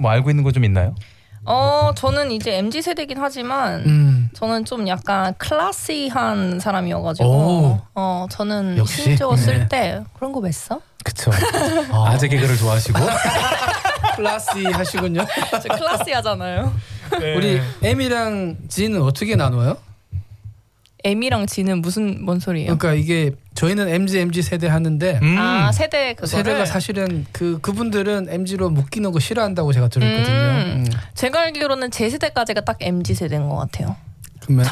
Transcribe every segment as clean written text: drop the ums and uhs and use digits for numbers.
뭐 알고 있는 거 좀 있나요? 저는 이제 MZ 세대긴 하지만 저는 좀 약간 클래시한 사람이어가지고 저는 역시? 신조어 쓸 때 그런 거 왜 써? 그쵸. 아재 개그를 좋아하시고 클래시 하시군요. 저 클래시하잖아요. 네. 우리 M이랑 G는 어떻게 나눠요? M이랑 G는 뭔 소리예요? 그러니까 이게 저희는 MZ 세대 하는데 세대 그거를 세대가 사실은 그분들은 MZ로 묶이는 거 싫어한다고 제가 들었거든요. 제가 알기로는 제 세대까지가 딱 MZ 세대인 것 같아요. 그러면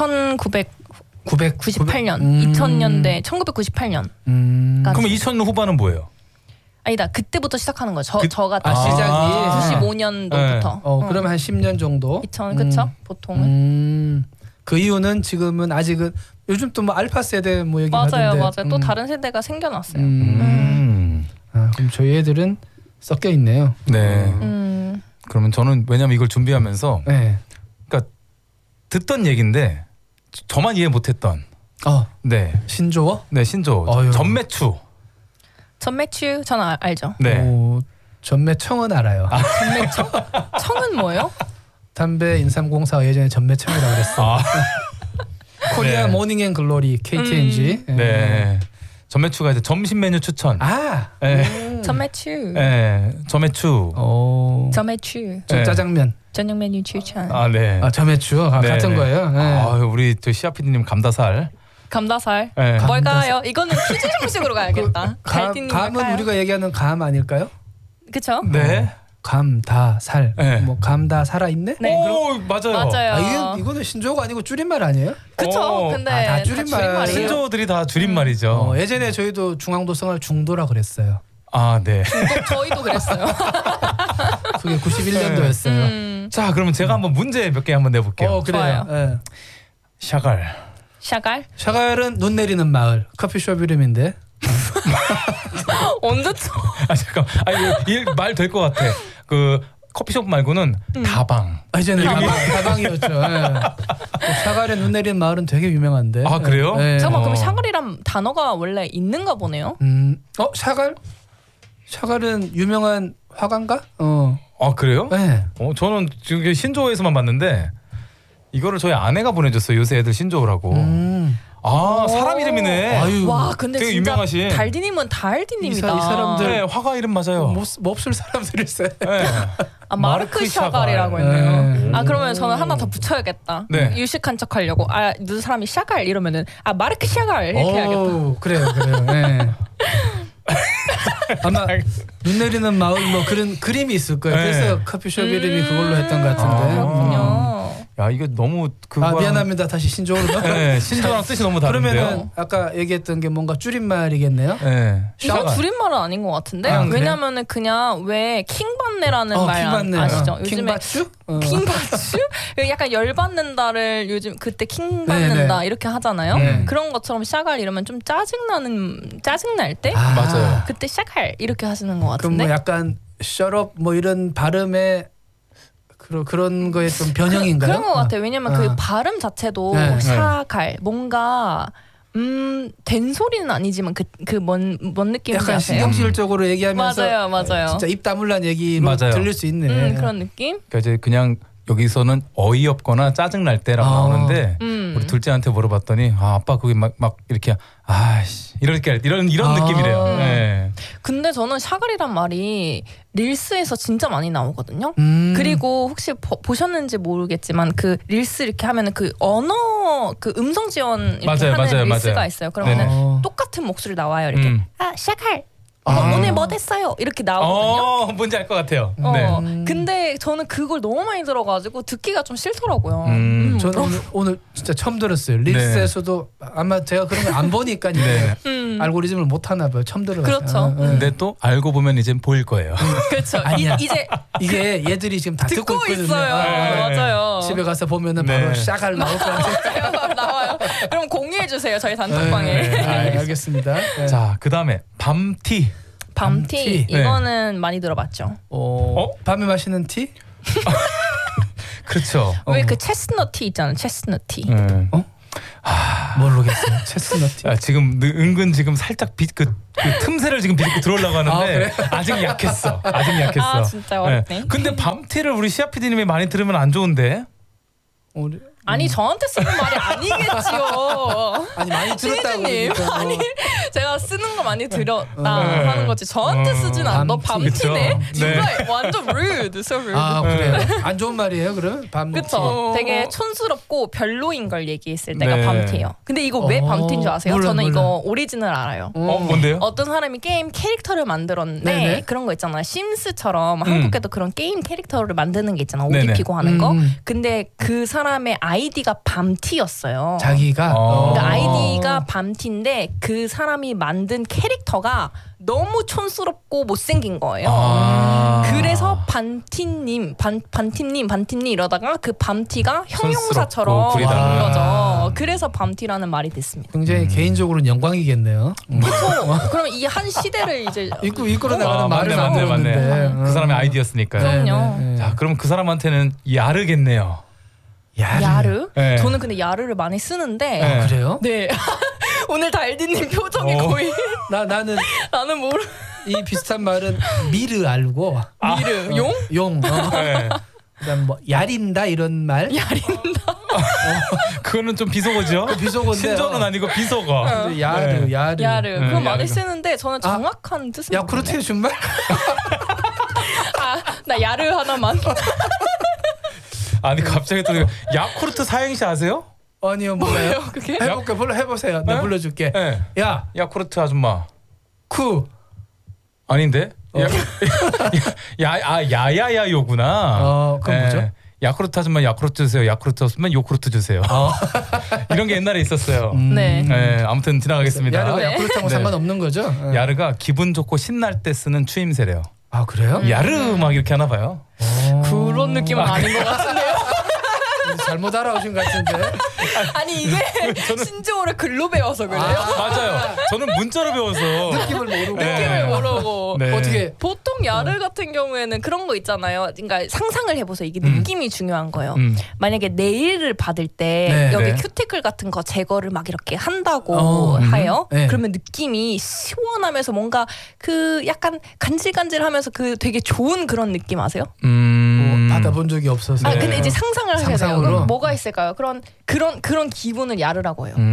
1998년, 2000년대, 1998년. 그럼 2000년 후반은 뭐예요? 아니다, 그때부터 시작하는 거죠. 저가 시작이 95년도부터. 그러면 한 10년 정도. 2000 그쵸? 보통은. 그 이유는 지금은 아직은 요즘 또 뭐 알파 세대 뭐 얘기 하던데. 맞아요. 또 다른 세대가 생겨났어요. 그럼 저희 애들은 섞여 있네요. 네. 그러면 저는 왜냐면 이걸 준비하면서 그러니까 듣던 얘기인데 저만 이해 못했던. 네. 신조어? 네, 신조어. 전매추. 전매추 저는 알죠. 네. 전매청은 알아요. 전매청? 청은 뭐예요? 담배 인삼공사 예전에 전매청이라고 그랬어. 코리아 모닝 앤 글로리 KTNG. 네. 전매추가 이제 점심 메뉴 추천. 네. 전매추. 네. 전매추. 전매추. 짜장면. 저녁 메뉴 추천. 네. 전매추. 같은 거예요. 우리 저 시아 PD님 감다살. 감다살. 네. 뭘까요? 이거는 퀴즈 정식으로 가야겠다. 감은 우리가 얘기하는 감 아닐까요? 그쵸? 네. 감다살. 뭐 감다 살아 있네? 네. 오, 맞아요. 이거는 신조어가 아니고 줄임말 아니에요? 그쵸? 근데 다 줄임말이에요. 신조어들이 다 줄임말이죠. 예전에 저희도 중앙도성을 중도라 그랬어요. 네. 저희도 그랬어요. 그게 91년도였어요. 자, 그러면 제가 한번 문제 몇 개 한번 내볼게요. 그래요. 네. 샤갈? 은 눈 내리는 마을. 커피숍 이름인데. 언제쯤? 잠깐. 말 될 것 같아. 그 커피숍 말고는 다방. 이제는 다방이었죠. 샤갈의 눈 내리는 마을은 되게 유명한데. 그래요? 네. 잠깐만, 그럼 샤갈이란 단어가 원래 있는가 보네요. 샤갈? 샤갈은 유명한 화가인가? 그래요? 네. 저는 지금 신조어에서만 봤는데 이거를 저희 아내가 보내줬어요. 요새 애들 신조어라고. 사람 이름이네. 와, 근데 되게 진짜 유명하신. 달디님은 달디님이다. 이 사람들 네, 화가 이름 맞아요. 몹쓸 사람들이 있어요. 네. 마르크 샤갈이라고 했네요. 그러면 저는 하나 더 붙여야겠다. 네. 유식한 척 하려고. 누구 사람이 샤갈 이러면은 마르크 샤갈 이렇게 해야겠다. 그래요. 네. 아마 눈 내리는 마을 뭐 그런 그림이 있을 거예요. 그래서 커피숍 이름이 그걸로 했던 것 같은데. 그렇군요. 이거 너무 미안합니다. 다시 신조어로. 네, 신조어랑 뜻이 너무 다른데요. 그러면은 아까 얘기했던 게 뭔가 줄임말이겠네요. 네. 이건 줄임말은 아닌 것 같은데. 왜냐면은 그냥 왜 킹받네라는 말 아시죠? 요즘에 킹받추? 킹받추? 약간 열받는다를 요즘 그때 킹받는다 이렇게 하잖아요. 그런 것처럼 샤갈 이러면 좀 짜증날 때? 맞아요. 그때 샤갈 이렇게 하시는 것 같은데. 그럼 뭐 약간 shut up 뭐 이런 발음의 그런 거에 좀 변형인가요? 그런 것 같아요. 왜냐면 그 발음 자체도 샤갈 뭔가 된소리는 아니지만 뭔 느낌인지 약간 아세요? 신경질적으로 얘기하면서 맞아요. 진짜 입 다물란 얘기로 들릴 수 있네. 그런 느낌? 그러니까 이제 그냥 여기서는 어이없거나 짜증날 때라고 나오는데 우리 둘째한테 물어봤더니 아빠 그게 막 이렇게 이런 느낌이래요. 네. 근데 저는 샤갈이란 말이 릴스에서 진짜 많이 나오거든요. 그리고 혹시 보셨는지 모르겠지만 그 릴스 이렇게 하면은 그 언어 그 음성 지원 이렇게 하는 릴스가 있어요. 그러면은 똑같은 목소리 나와요. 이렇게 샤갈 오늘 뭐 됐어요? 이렇게 나오거든요. 뭔지 알 것 같아요. 네. 근데 저는 그걸 너무 많이 들어가지고 듣기가 좀 싫더라고요. 저는 오늘 진짜 처음 들었어요. 릴스에서도 아마 제가 그런 걸 안 보니까 알고리즘을 못 하나 봐요. 처음 들어봤어요. 그렇죠. 근데 또 알고 보면 이제 보일 거예요. 그렇죠. 이제 이게 얘들이 지금 다 듣고 있거든요. 있어요. 맞아요. 집에 가서 보면은 바로 샤갈 나올 것 같아요. 나와요. 그럼 공유해 주세요. 저희 단톡방에. 알겠습니다. 자, 그다음에 밤티. 이거는 많이 들어봤죠. 밤에 마시는 티? 그렇죠. 왜 그 체스넛 티 있잖아요. 체스넛 티. 모르겠어요. 체스넛 티. 지금 은근 지금 살짝 그 틈새를 지금 비집고 들어오려고 하는데 아직 약했어. 진짜 어렵네. 근데 밤 밤티를 우리 시아 PD님이 많이 들으면 안 좋은데. 아니 저한테 쓰는 말이 아니겠지요. 아니 많이 들었다고. 아니 제가 쓰는 거 많이 들었다 하는 거지. 저한테 쓰진 않아. 너 밤티네? 정말 완전 rude. So rude. 아 그래요? 안 좋은 말이에요 그럼? 밤티. 그쵸. 되게 촌스럽고 별로인 걸 얘기했을 때가 네. 밤티예요. 근데 이거 왜 밤티인 줄 아세요? 저는 몰라. 이거 오리지널 알아요. 뭔데요? 어떤 사람이 게임 캐릭터를 만들었는데 네네. 그런 거 있잖아요. 심스처럼 한국에도 그런 게임 캐릭터를 만드는 게 있잖아. 옷 네네. 입히고 하는 거. 근데 그 사람의 아이디가 밤티였어요. 자기가. 그러니까 아이디가 밤티인데 그 사람이 만든 캐릭터가 너무 촌스럽고 못생긴 거예요. 그래서 반티님 이러다가 그 밤티가 형용사처럼 구리다는 나온 거죠. 그래서 밤티라는 말이 됐습니다. 굉장히 개인적으로는 영광이겠네요. 그렇죠. 그럼 이 한 시대를 이제 이끌어 나가는 말을 맞네. 만들었는데. 그 사람의 아이디였으니까요. 그럼요. 네. 자, 그럼 그 사람한테는 야르겠네요. 야르? 네. 저는 근데 야르를 많이 쓰는데 네. 그래요? 네. 오늘 달디님 표정이 거의 나는 나는 모르 이 비슷한 말은 미르 알고 미르 용? 용. 네. 그다음 뭐 야린다 이런 말. 야린다. 그거는 좀 비속어죠. 비속어인데. 신조는 아니고 비속어. 근데 야르. 야르. 그거 많이 야르. 쓰는데 저는 정확한 뜻은 야쿠르트의 준말? 나 야르 하나만. 아니 갑자기 또 야쿠르트 사행시 아세요? 아니요 몰라요. 그게? 해볼게 해보세요. 내가 네? 불러줄게. 네. 야 야쿠르트 아줌마. 쿠. 아닌데? 야야야요구나. 그건 뭐죠? 야쿠르트 아줌마 야쿠르트 주세요. 야쿠르트 없으면 요쿠르트 주세요. 이런 게 옛날에 있었어요. 네. 네, 아무튼 지나가겠습니다. 야르가 네. 야쿠르트하고 네. 상관없는 거죠? 야르가 기분 좋고 신날 때 쓰는 추임새래요. 아 그래요? 야르 막 이렇게 하나 봐요. 그런 느낌은 아닌 것 같은데요. 잘못 알아오신 것 같은데. 아니 이게 신조어를 글로 배워서 그래요? 맞아요. 저는 문자로 배워서 느낌을 모르고. 느낌을 모르고. 네. 어떻게? 보통 야르 같은 경우에는 그런 거 있잖아요. 그러니까 상상을 해보세요. 이게 느낌이 중요한 거예요. 만약에 네일을 받을 때 네. 여기 네. 큐티클 같은 거 제거를 막 이렇게 한다고 해요. 네. 그러면 느낌이 시원하면서 뭔가 그 약간 간질간질하면서 그 되게 좋은 그런 느낌 아세요? 받아본 적이 없어서. 아 근데 이제 상상을 하셔야 돼요. 상상으로? 그럼 뭐가 있을까요? 그런 기분을 야르라고 해요.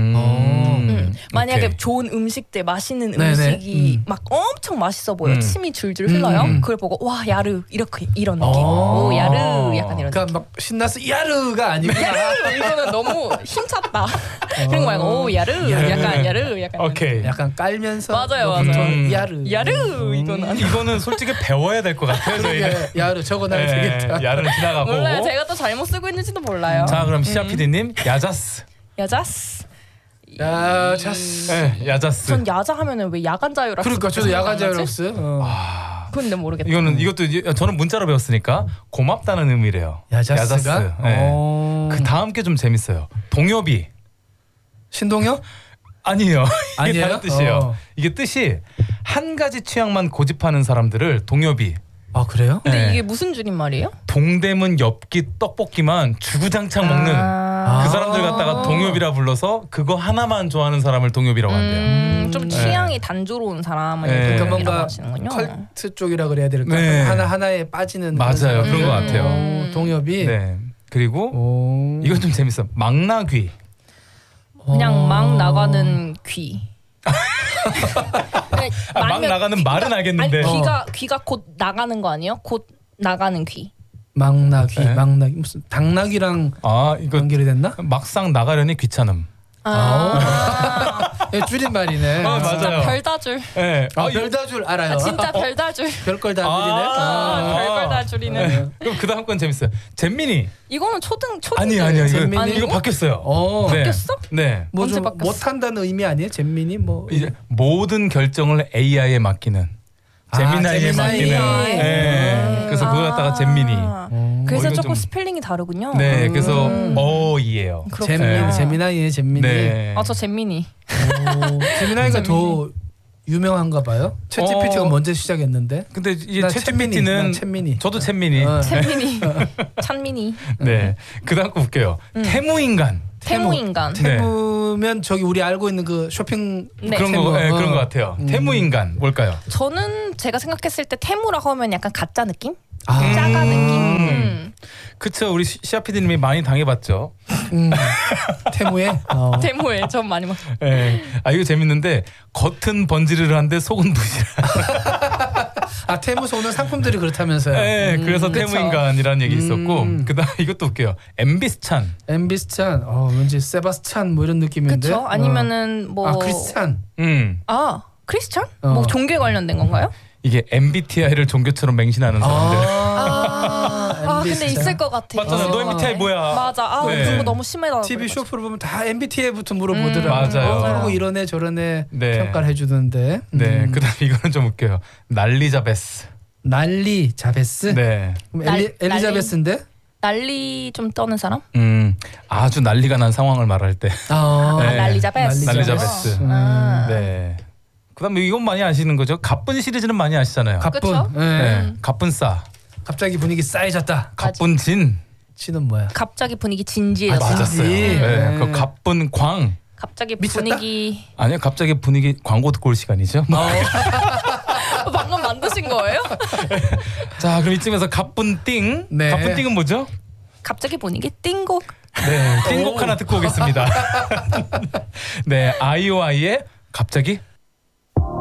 만약에 오케이. 좋은 음식들 맛있는 네네. 음식이 막 엄청 맛있어 보여. 침이 줄줄 흘러요. 그걸 보고 와 야르 이렇게 이런 느낌. 오 야르 약간 이런 그러니까 느낌. 막 신나서 야르가 아니구나. 야르 이거는 너무 힘찼다. 그런 거 말고 오 야르 약간 야르 약간 오케이. 약간 깔면서. 맞아요, 뭐 보통 맞아요. 야르. 야르 이거는 아니고. 이거는 솔직히 배워야 될 것 같아요. 저희. 예, 야르 적어놔야 되겠다. 야르는 지나가고. 몰라요. 제가 또 잘못 쓰고 있는지도 몰라요. 자 그럼 시아 PD님 야자스. 야자스. 야, 자스. 네, 야자스. 전 야자 하면은 왜 야간 자유라. 그러니까 저도 야간 자유락스. 근데 모르겠다. 이것도 저는 문자로 배웠으니까 고맙다는 의미래요. 야자스가? 네. 그 다음 게 좀 재밌어요. 동엽이. 신동엽? 아니에요. 이게 아니에요? 다른 뜻이에요. 이게 뜻이 한 가지 취향만 고집하는 사람들을 동엽이. 아 그래요? 근데 네. 이게 무슨 줄임 말이에요? 동대문 엽기 떡볶이만 주구장창 먹는 그 사람들 갖다가 동엽이라 불러서 그거 하나만 좋아하는 사람을 동엽이라고 한대요. 좀 취향이 단조로운 사람은 네. 동엽이라고 그러니까 뭔가 하시는군요. 컬트 쪽이라 그래야 될까? 네. 하나에 빠지는 맞아요. 그런 것 같아요. 동엽이. 네. 그리고 이건 좀 재밌어. 망나귀. 그냥 막 나가는 귀. 막 나가는 말은 알겠는데. 아니, 귀가 곧 나가는 거 아니에요? 곧 나가는 귀. 망나귀, 네. 망나귀 무슨 당나귀랑 이거 연결이 됐나? 막상 나가려니 귀찮음. 예, 줄임말이네. 맞아요. 별다줄. 네. 별다줄 알아요. 진짜 별다줄. 별걸 다 줄이네. 별걸 다 줄이는. 네. 그럼 그 다음 건 재밌어요. 잼민이. 이거는 초등. 아니요. 잼민이? 이거 바뀌었어요. 네. 바뀌었어? 네. 언제 뭐좀 바뀌었어? 못한다는 의미 아니에요? 잼민이 뭐 이제 모든 결정을 AI에 맡기는. 제미나이에 제미나이. 맡기는. 네. 그래서 그거 갖다가 잼민이. 그래서 이건 조금 좀- 스펠링이 다르군요. 네. 그래서 어이예요. 그렇군요. 제미나이의 잼민이. 네. 저 잼민이. 제미나이가 더 유명한가 봐요. 챗GPT가 먼저 시작했는데. 근데 이제 난 챗GPT는 챗민이. 저도 챗민이. 잼민이. 찬민이. 네. 그다음 거 볼게요. 태무인간. 태무인간. 네. 태무면 저기 우리 알고 있는 그 쇼핑 네. 그런 거, 네, 그런 거 같아요. 태무인간 뭘까요? 저는 제가 생각했을 때 태무라고 하면 약간 가짜 느낌? 아. 짜가 느낌? 그쵸. 우리 시아 PD님이 많이 당해봤죠. 태무에. 데모에 전 많이 먹. 네. 아 이거 재밌는데 겉은 번지르르한데 속은 부실한. 아 태무에서 오는 상품들이 그렇다면서요. 네, 그래서 그쵸. 태무인간이라는 얘기 있었고 그다음 이것도 웃겨요. 엠비스찬. 엠비스찬, 왠지 세바스찬 뭐 이런 느낌인데. 그쵸? 아니면은 뭐. 크리스찬. 아 크리스찬? 뭐 종교에 관련된 건가요? 이게 MBTI를 종교처럼 맹신하는 사람들. 근데 있을 것 같아. 맞잖아. 너 MBTI 뭐야? 맞아. 네. 그런 거 너무 심하다. TV 쇼프를 보면 다 MBTI부터 물어보더라고요. 맞아요. 그리고 이러네 저러네 네. 평가를 해주던데. 네. 그다음 이거는 좀 웃겨요. 날리자베스. 난리 자베스. 네. 그럼 엘리자베스인데? 난리 좀 떠는 사람? 아주 난리가 난 상황을 말할 때. 네. 난리자베스. 날리자베스. 네. 그다음에 이건 많이 아시는 거죠? 가쁜 시리즈는 많이 아시잖아요. 가쁜. 그쵸? 네. 가쁜 싸. 갑자기 분위기 싸해졌다. 가쁜 진. 진은 뭐야? 갑자기 분위기 진지해졌어. 맞았어요. 네. 그 가쁜 광. 갑자기 미쳤다? 분위기. 아니요. 갑자기 분위기 광고 듣고 올 시간이죠. 방금 만드신 거예요? 자, 그럼 이쯤에서 가쁜 띵. 네. 가쁜 띵은 뭐죠? 갑자기 분위기 띵곡. 네. 띵곡 하나 듣고 오겠습니다. 네. 아이오아이의 갑자기